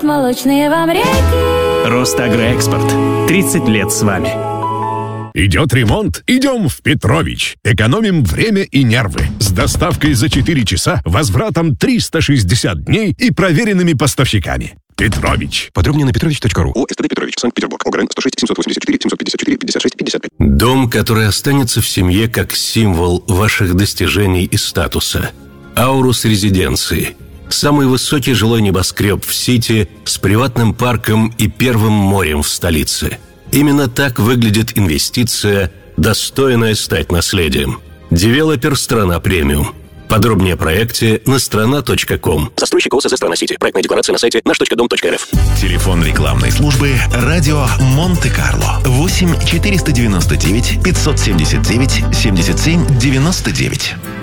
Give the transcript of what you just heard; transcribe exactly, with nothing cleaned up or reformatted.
Молочные вам реки. Росагроэкспорт. тридцать лет с вами. Идет ремонт? Идем в Петрович. Экономим время и нервы. С доставкой за четыре часа, возвратом триста шестьдесят дней и проверенными поставщиками. Петрович. Подробнее на петрович точка ру. ОСТД Петрович, Санкт-Петербург. ОГРН сто шесть семьсот восемьдесят четыре семьсот пятьдесят четыре пятьдесят шесть пятьдесят пять. Дом, который останется в семье как символ ваших достижений и статуса. Аурус резиденции. Самый высокий жилой небоскреб в Сити с приватным парком и первым морем в столице. Именно так выглядит инвестиция, достойная стать наследием. Девелопер «Страна Премиум». Подробнее о проекте на страна точка ком. Застройщик ОСЗ «Страна Сити». Проектная декларация на сайте наш точка дом точка эр эф. Телефон рекламной службы «Радио Монте-Карло». восемь четыреста девяносто девять пятьсот семьдесят девять семьдесят семь девяносто девять.